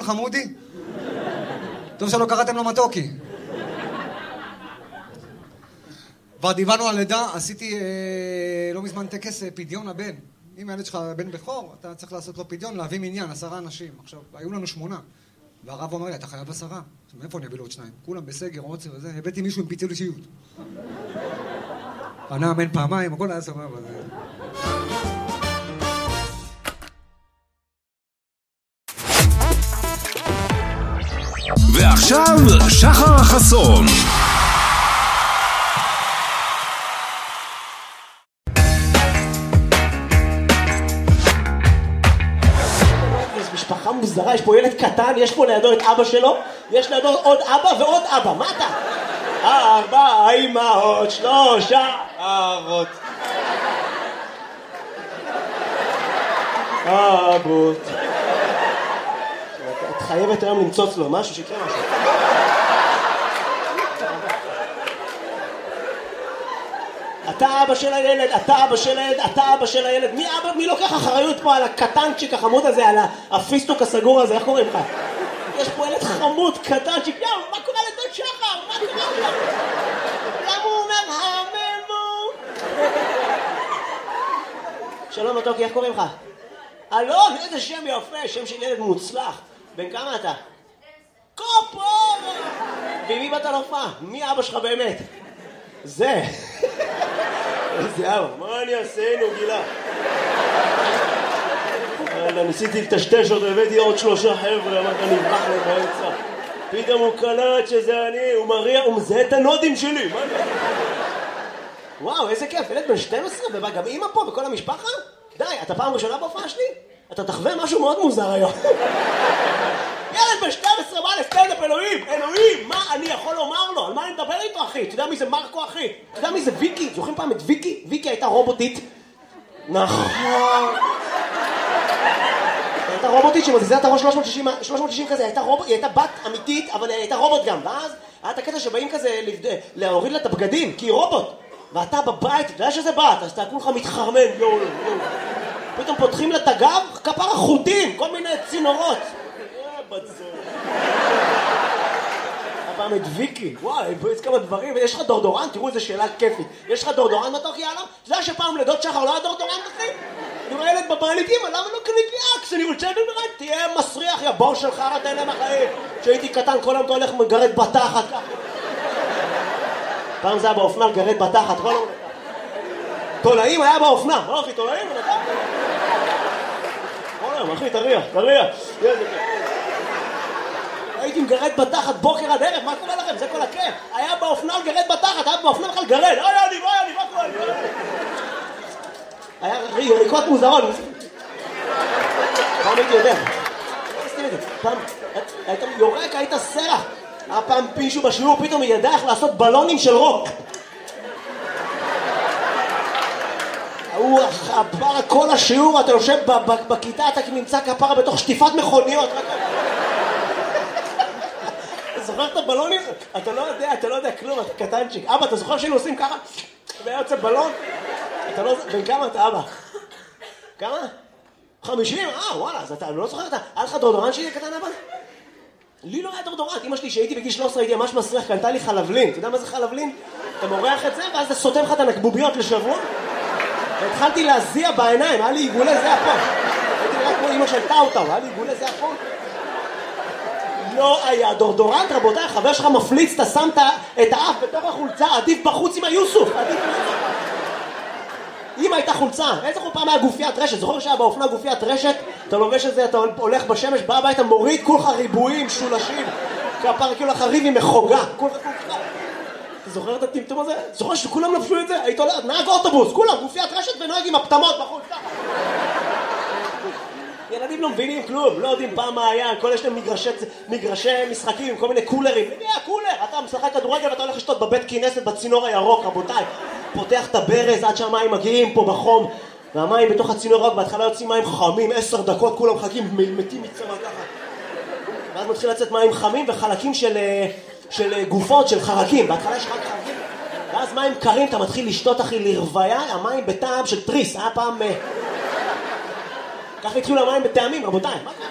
חמודי? טוב שלא קראתם לו מתוקי. כבר דיברנו על לידה, עשיתי לא מזמן טקס פדיון הבן. אם הילד שלך בן בכור, אתה צריך לעשות לו פדיון, להביא מניין, 10 אנשים. עכשיו, היו לנו 8. והרב אומר לי, אתה חייב 10. מאיפה אני אביא לו עוד 2? כולם בסגר, עוצר וזה, הבאתי מישהו עם פיצול אישיות. פנה אמן פעמיים, הכל היה סבבה. ועכשיו, שחר חסון. משפחה מוזרה, יש פה ילד קטן, יש פה לידו את אבא שלו, יש לידו עוד אבא ועוד אבא, מה אתה? 4 אמהות, 3 אבות. אבות. את חייבת היום למצוץ לו משהו, שיקרה משהו. אתה אבא של הילד, אתה אבא של הילד, אתה אבא של הילד. מי לוקח אחריות פה על הקטנצ'יק החמוד הזה, על הפיסטוק הסגור הזה, איך קוראים לך? יש פה ילד חמוד, קטנצ'יק, מה קורה לדוד שחר? מה קורה לך? למה הוא אומר הממו? שלום מתוקי, איך קוראים לך? אלון, איזה שם יפה, שם של ילד מוצלח. בן כמה אתה? קופור! ומי באת להופעה? מי אבא שלך באמת? זה. איזה אבא, מה אני אעשה? נו, גילה. ניסיתי לטשטש אותו, הבאתי עוד 3 חבר'ה, אמרת נברח להם באמצע. פתאום הוא קלט שזה אני, הוא מריע, הוא מזהה את הנודים שלי. מה אני? וואו, איזה כיף, ילד בן 12, וגם אמא פה וכל המשפחה? די, אתה פעם ראשונה בהופעה שלי? אתה תחווה משהו מאוד מוזר היום. ילד בן 12 בא לסטנדאפ, אלוהים, מה אני יכול לומר לו? על מה אני מדבר איתו, אחי? אתה יודע מי זה מרקו, אחי? אתה יודע מי זה ויקי? זוכרים פעם את ויקי? ויקי הייתה רובוטית. נכון. הייתה רובוטית שמזיזה את הראש 360 כזה, היא הייתה בת אמיתית, אבל היא הייתה רובוט גם. ואז היה את הקטע שבאים כזה להוריד לה את הבגדים, כי היא רובוט. ואתה בבית, אתה יודע שזה בת, אז אתה כולך מתחרמן, יואו. פתאום פותחים לה את הגב, כפר החוטים, כל מיני צינורות. הפעם את ויקי, וואי, יש כמה דברים, יש לך דורדורן, תראו איזה שאלה כיפית. יש לך דורדורן מתוק יאללה? אתה יודע שפעם לדוד שחר לא היה דורדורן אחי? אני רואה ילד בבית אימא, למה לא קנית לי אקס? אני רוצה לדעת, תהיה מסריח, יא בור שלך, אתה אין להם החיים. כשהייתי קטן, כל היום אתה הולך מגרד בתחת ככה. פעם זה היה באופנה, גרד בתחת, כל היום. תולעים היה באופנה, לא אחי, תולעים, אחי, תריח. הייתי מגרד בתחת בוקר עד ערב, מה קורה לכם? זה כל הכיף. היה באופנה גרד בתחת, היה באופנה בכלל גרד. אני, מה קורה? היה יריקות מוזרות. פעם הייתי יודע. פעם היית יורק, היית סרח. היה פעם פישהו בשיעור, פתאום היא ידע איך לעשות בלונים של רוק. הוא עבר כל השיעור, אתה יושב בכיתה, אתה נמצא כפרה בתוך שטיפת מכוניות. אתה זוכר את הבלונים? אתה לא יודע כלום, אתה קטנצ'יק. אבא, אתה זוכר שהיינו עושים ככה? והיה יוצא בלון? אתה לא... בן כמה אתה, אבא? כמה? 50? וואלה, אז אתה לא זוכר אותה. היה לך דורדורן שלי קטן, אבא? לי לא היה דורדורן. אמא שלי שהייתי בגיל 13 הייתי ממש מסריח, קנתה לי חלבלין. אתה יודע מה זה חלבלין? אתה מורח את זה ואז אתה סותם לך את הנקבוביות לשבוע. והתחלתי להזיע בעיניים, היה לי עיגולי זיע פה. הייתי נראה כמו אמא של טאוטאו, היה לי עיגולי זיע פה. לא היה דורדורנט, רבותיי, חבר שלך מפליץ, אתה שמת את האף בתוך החולצה, עדיף בחוץ עם היוסוף, עדיף בחוץ. אמא הייתה חולצה, איזה פעם היה גופיית רשת, זוכר שהיה באופנה גופיית רשת, אתה לובש את זה, אתה הולך בשמש, בא הביתה, מוריד כולך ריבועים, שולשים, כפר כאילו לך ריב עם מחוגה, כולך. אתה זוכר את הטמטום הזה? זוכר שכולם לבשו את זה? היית הולך, נהג אוטובוס, כולם, גופיית רשת ונוהג עם הפטמות בחוץ, ככה. ילדים לא מבינים כלום, לא יודעים פעם מה היה, כל יש להם מגרשי משחקים עם כל מיני קולרים. למי היה קולר? אתה משחק כדורגל ואתה הולך לשתות בבית כנסת בצינור הירוק, רבותיי. פותח את הברז עד שהמים מגיעים פה בחום, והמים בתוך הצינור הירוק, בהתחלה יוצאים מים חמים, 10 דקות, כולם מחכים, מתים מצמא ככה. ואז מתחיל לצאת מים חמים וחלקים של גופות, של חרקים. בהתחלה יש רק חרקים, ואז מים קרים, אתה מתחיל לשתות אחי לרוויה, המים בטעם של טריס, היה פעם... ככה התחילו המים בטעמים, רבותיי. מה קרה?